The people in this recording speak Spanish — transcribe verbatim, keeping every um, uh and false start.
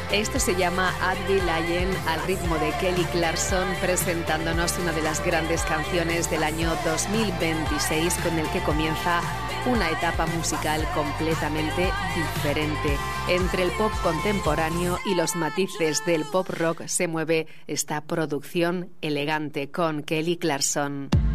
Esto se llama I'd Be Lying, al ritmo de Kelly Clarkson, presentándonos una de las grandes canciones del año dos mil veintiséis, con el que comienza una etapa musical completamente diferente. Entre el pop contemporáneo y los matices del pop rock se mueve esta producción elegante con Kelly Clarkson.